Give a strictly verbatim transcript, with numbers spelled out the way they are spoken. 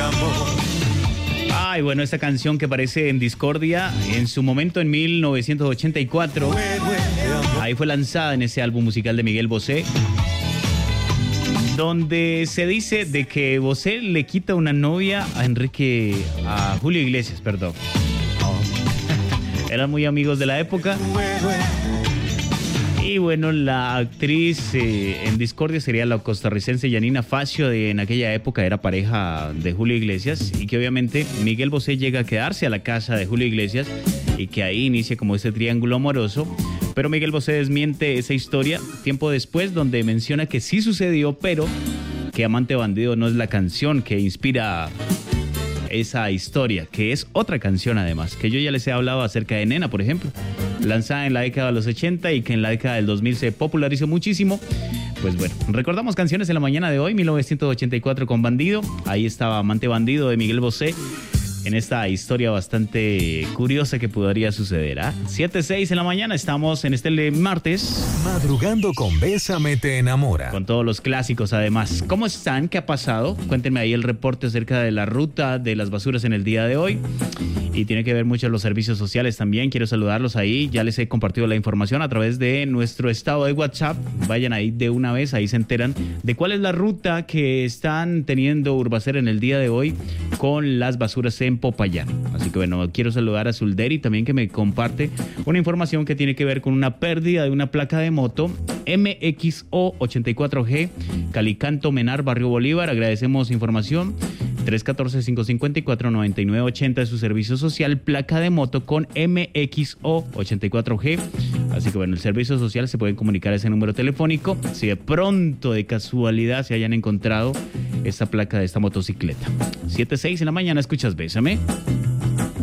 Ay, bueno, esta canción que aparece en Discordia, en su momento en mil novecientos ochenta y cuatro, ahí fue lanzada en ese álbum musical de Miguel Bosé, donde se dice de que Bosé le quita una novia a Enrique, a Julio Iglesias, perdón. Eran muy amigos de la época. Y bueno, la actriz eh, en Discordia sería la costarricense Yanina Facio, de en aquella época era pareja de Julio Iglesias, y que obviamente Miguel Bosé llega a quedarse a la casa de Julio Iglesias y que ahí inicia como ese triángulo amoroso. Pero Miguel Bosé desmiente esa historia tiempo después, donde menciona que sí sucedió, pero que Amante Bandido no es la canción que inspira esa historia, que es otra canción además, que yo ya les he hablado acerca de Nena, por ejemplo, lanzada en la década de los ochenta y que en la década del dos mil se popularizó muchísimo. Pues bueno, recordamos canciones en la mañana de hoy, mil novecientos ochenta y cuatro con Bandido, ahí estaba Amante Bandido de Miguel Bosé, en esta historia bastante curiosa que podría suceder. ¿ah? siete seis en la mañana, estamos en este martes. Madrugando con Bésame te enamora. Con todos los clásicos además. ¿Cómo están? ¿Qué ha pasado? Cuéntenme ahí el reporte acerca de la ruta de las basuras en el día de hoy. Y tiene que ver mucho con los servicios sociales también. Quiero saludarlos ahí. Ya les he compartido la información a través de nuestro estado de WhatsApp. Vayan ahí de una vez, ahí se enteran de cuál es la ruta que están teniendo Urbacer en el día de hoy con las basuras en Popayán. Así que bueno, quiero saludar a Zulderi también, que me comparte una información que tiene que ver con una pérdida de una placa de moto M X O ochenta y cuatro G, Calicanto, Menar, Barrio Bolívar. Agradecemos información. tres uno cuatro, cinco cinco cuatro, nueve nueve ocho cero de su servicio social, placa de moto con M X O ochenta y cuatro G. Así que bueno, el servicio social se pueden comunicar a ese número telefónico si de pronto, de casualidad, se hayan encontrado esta placa de esta motocicleta. siete seis en la mañana, escuchas Bésame.